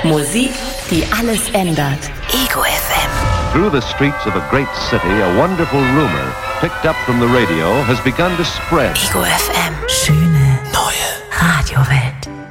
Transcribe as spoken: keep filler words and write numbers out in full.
Musik, die alles ändert. Ego F M. Through the streets of a great city, a wonderful rumor, picked up from the radio, has begun to spread. Ego F M. Schöne, neue Radiowelt.